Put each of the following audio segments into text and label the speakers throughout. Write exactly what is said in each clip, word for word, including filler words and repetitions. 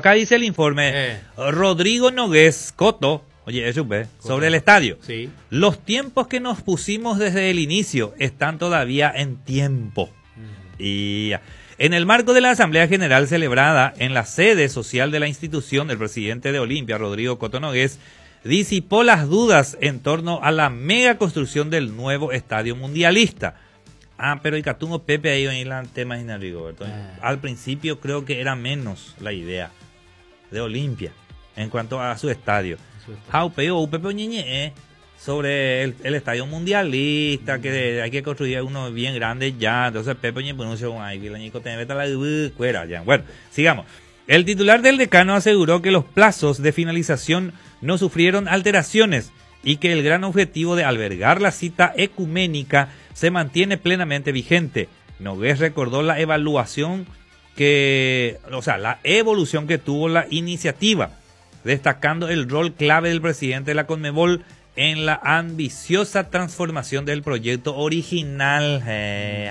Speaker 1: acá dice el informe,
Speaker 2: Eh.
Speaker 1: Rodrigo Nogués Coto, oye, eso ve, sobre el estadio.
Speaker 2: Sí.
Speaker 1: Los tiempos que nos pusimos desde el inicio están todavía en tiempo.
Speaker 2: Mm.
Speaker 1: Y en el marco de la Asamblea General celebrada en la sede social de la institución, el presidente de Olimpia, Rodrigo Coto Nogués, disipó las dudas en torno a la mega construcción del nuevo estadio mundialista. Ah, pero el Catungo Pepe ahí en el tema de Rigoberto.
Speaker 2: Ah.
Speaker 1: Al principio creo que era menos la idea de Olimpia en cuanto a su estadio. Ah, pero Pepe Ñeñe, eh, sobre el, el estadio mundialista, mm. que hay que construir uno bien grande ya. Entonces Pepe Ñeñe pronunció, ay, que la Ñico te meta la cuera ya. Bueno, sigamos. El titular del decano aseguró que los plazos de finalización no sufrieron alteraciones y que el gran objetivo de albergar la cita ecuménica se mantiene plenamente vigente. Nogués recordó la evaluación que, o sea, la evolución que tuvo la iniciativa, destacando el rol clave del presidente de la Conmebol en la ambiciosa transformación del proyecto original. Eh,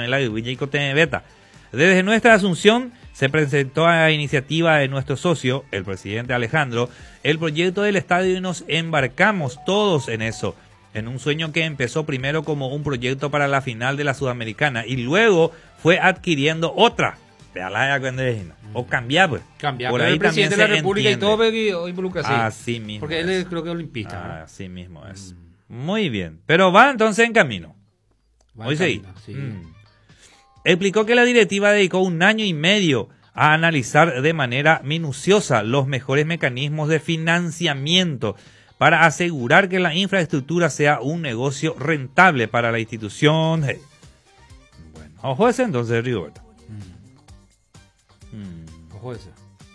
Speaker 1: Desde nuestra asunción se presentó a la iniciativa de nuestro socio, el presidente Alejandro, el proyecto del estadio y nos embarcamos todos en eso, en un sueño que empezó primero como un proyecto para la final de la Sudamericana y luego fue adquiriendo otra. O cambiar, pues.
Speaker 2: Cambiar.
Speaker 1: Por ahí
Speaker 2: el presidente de la República
Speaker 1: entiende.
Speaker 2: y todo involucra así.
Speaker 1: Así mismo.
Speaker 2: Porque él es, creo que es olimpista.
Speaker 1: Ah,
Speaker 2: ¿no?
Speaker 1: así mismo es.
Speaker 2: Mm.
Speaker 1: Muy bien. Pero va entonces en camino.
Speaker 2: Va
Speaker 1: Hoy
Speaker 2: en
Speaker 1: seguí.
Speaker 2: camino, sí.
Speaker 1: Mm. Explicó que la directiva dedicó un año y medio a analizar de manera minuciosa los mejores mecanismos de financiamiento para asegurar que la infraestructura sea un negocio rentable para la institución. Hey. Bueno, ojo ese entonces, Rigoberto.
Speaker 2: Mm.
Speaker 1: Mm.
Speaker 2: Ojo ese.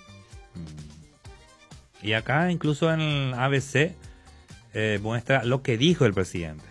Speaker 1: Mm. Y acá incluso en el A B C eh, muestra lo que dijo el presidente.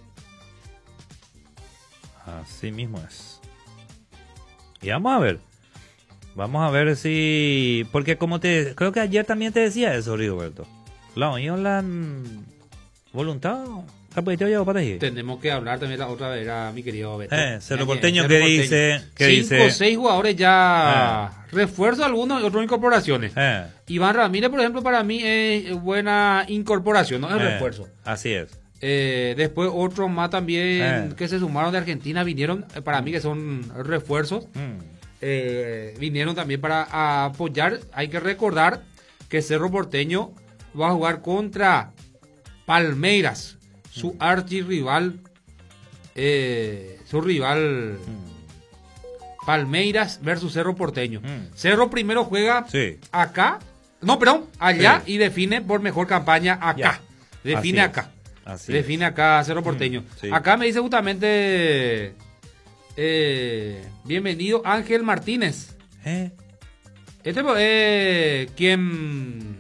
Speaker 1: Así mismo es. Y vamos a ver. Vamos a ver si... Porque como te... Creo que ayer también te decía eso, Rigoberto. La unión, la voluntad...
Speaker 2: Tenemos que hablar también la otra vez, a mi querido Beto.
Speaker 1: Eh, Cerro
Speaker 2: Eh,
Speaker 1: Porteño,
Speaker 2: Cerro
Speaker 1: ¿qué
Speaker 2: Porteño.
Speaker 1: dice? ¿Qué
Speaker 2: Cinco
Speaker 1: dice?
Speaker 2: o seis jugadores ya... Eh. Refuerzo algunos y otros incorporaciones.
Speaker 1: Eh.
Speaker 2: Iván Ramírez, por ejemplo, para mí es buena incorporación, no es
Speaker 1: Eh.
Speaker 2: refuerzo.
Speaker 1: Así es.
Speaker 2: Eh, después otros más también
Speaker 1: Eh.
Speaker 2: que se sumaron de Argentina vinieron, eh, para mí que son refuerzos.
Speaker 1: Mm.
Speaker 2: Eh, vinieron también para apoyar. Hay que recordar que Cerro Porteño va a jugar contra Palmeiras, su archirrival, eh, su rival
Speaker 1: Mm.
Speaker 2: Palmeiras versus Cerro Porteño.
Speaker 1: Mm.
Speaker 2: Cerro primero juega
Speaker 1: Sí.
Speaker 2: acá, no, perdón, allá,
Speaker 1: Sí.
Speaker 2: y define por mejor campaña acá.
Speaker 1: Ya.
Speaker 2: Define
Speaker 1: Así
Speaker 2: acá.
Speaker 1: es. Así
Speaker 2: define
Speaker 1: es.
Speaker 2: acá Cerro Porteño.
Speaker 1: Mm, sí.
Speaker 2: Acá me dice justamente eh, bienvenido Ángel Martínez.
Speaker 1: Eh.
Speaker 2: Este eh, quien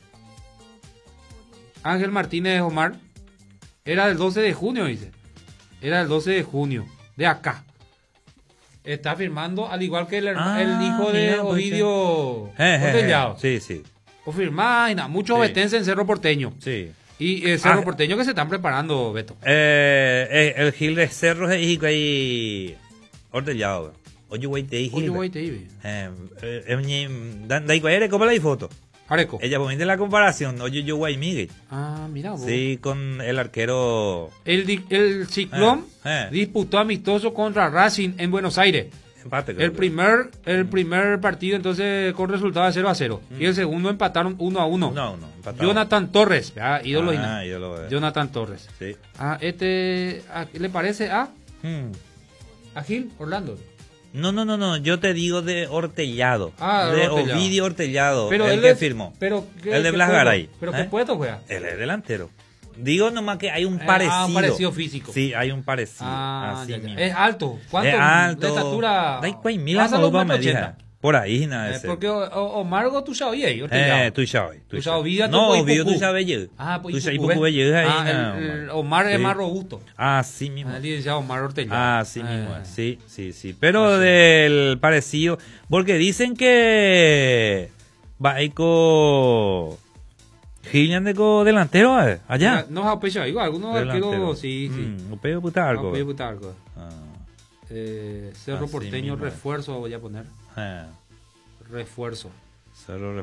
Speaker 2: Ángel Martínez Omar era del doce de junio, dice. Era el doce de junio de acá. Está firmando al igual que el,
Speaker 1: Ah,
Speaker 2: el hijo de
Speaker 1: mira, pues,
Speaker 2: Ovidio
Speaker 1: Eh, eh,
Speaker 2: Ortellado.
Speaker 1: eh. Sí, sí.
Speaker 2: O firmar y nada, muchos
Speaker 1: Sí.
Speaker 2: vetenses en Cerro Porteño.
Speaker 1: Sí.
Speaker 2: Y el Cerro
Speaker 1: Ah.
Speaker 2: Porteño que se están preparando, Beto.
Speaker 1: Eh, eh, el Gil de Cerros es hijo ahí Ortellado. Oye, güey, te dije.
Speaker 2: Oye, güey, te iba.
Speaker 1: Eh, eh, eh, dan- dai cuál eres, ¿cómo la foto?
Speaker 2: Areco.
Speaker 1: Ella ponte la comparación, oye, yo güey, Miguel.
Speaker 2: Ah, mira vos.
Speaker 1: Sí, con el arquero.
Speaker 2: El, di- el Ciclón
Speaker 1: Eh, eh.
Speaker 2: disputó amistoso contra Racing en Buenos Aires.
Speaker 1: Empate, creo
Speaker 2: El
Speaker 1: que.
Speaker 2: primer, el primer partido entonces con resultado de cero a cero. Y el segundo empataron uno a uno.
Speaker 1: Uno a uno, empatado.
Speaker 2: Jonathan Torres, ah, ídolo
Speaker 1: Ah,
Speaker 2: Ina.
Speaker 1: ídolo de-
Speaker 2: Jonathan Torres.
Speaker 1: Sí.
Speaker 2: Ah, este, ¿a- ¿le parece a,
Speaker 1: Hmm.
Speaker 2: a Gil Orlando?
Speaker 1: No, no, no, no, yo te digo de Ortellado.
Speaker 2: Ah,
Speaker 1: de
Speaker 2: Ortellado.
Speaker 1: Ovidio Ortellado.
Speaker 2: Pero
Speaker 1: el
Speaker 2: él
Speaker 1: que
Speaker 2: es-
Speaker 1: firmó.
Speaker 2: Pero, ¿qué-
Speaker 1: el de
Speaker 2: qué
Speaker 1: Blas
Speaker 2: puesto?
Speaker 1: Garay.
Speaker 2: ¿Pero
Speaker 1: ¿Eh?
Speaker 2: qué puesto juega?
Speaker 1: Él es delantero. Digo nomás que hay un
Speaker 2: Eh,
Speaker 1: parecido.
Speaker 2: ah, un parecido físico.
Speaker 1: Sí, hay un parecido.
Speaker 2: Ah,
Speaker 1: así
Speaker 2: ya, ya.
Speaker 1: mismo.
Speaker 2: Es alto. ¿Cuánto?
Speaker 1: Es alto.
Speaker 2: De estatura.
Speaker 1: Dai cuai mil
Speaker 2: Pasa los
Speaker 1: arroba
Speaker 2: metros
Speaker 1: me dije.
Speaker 2: ochenta.
Speaker 1: Por ahí, nada de
Speaker 2: Eh,
Speaker 1: ser.
Speaker 2: porque o, o, Omar go tu sabía ahí, Ortellado.
Speaker 1: Eh, tú sabes.
Speaker 2: Tu sabes, vida
Speaker 1: No,
Speaker 2: tu
Speaker 1: Ovidio
Speaker 2: Ipupú.
Speaker 1: tú sabes yo.
Speaker 2: Ah, pues
Speaker 1: Tú sabes
Speaker 2: Ipupú,
Speaker 1: Ipupú,
Speaker 2: ¿ves?
Speaker 1: yo ahí,
Speaker 2: Ah,
Speaker 1: nada,
Speaker 2: el, el
Speaker 1: Omar.
Speaker 2: Omar es
Speaker 1: Sí.
Speaker 2: más robusto.
Speaker 1: Así mismo.
Speaker 2: Ah, el licenciado Omar Ortellado.
Speaker 1: Ah, así mismo
Speaker 2: Eh.
Speaker 1: es. Sí, sí, sí. Pero del parecido. Porque dicen que. Baico. Gillian de co delantero, eh, allá.
Speaker 2: No, no, pecho, igual, algunos
Speaker 1: Delantero.
Speaker 2: arqueros, sí, sí.
Speaker 1: Mm, o peo puta algo.
Speaker 2: No, pecho, puta, algo.
Speaker 1: Ah,
Speaker 2: Eh, Cerro
Speaker 1: Así
Speaker 2: Porteño,
Speaker 1: mismo es.
Speaker 2: refuerzo, voy a poner.
Speaker 1: eh,
Speaker 2: Refuerzo.
Speaker 1: Cerro